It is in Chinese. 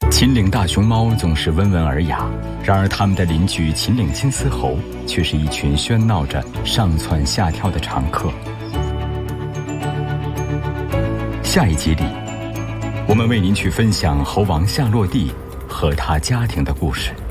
秦岭大熊猫总是温文尔雅，然而它们的邻居秦岭金丝猴却是一群喧闹着上蹿下跳的常客。下一集里，我们为您去分享猴王夏洛蒂和他家庭的故事。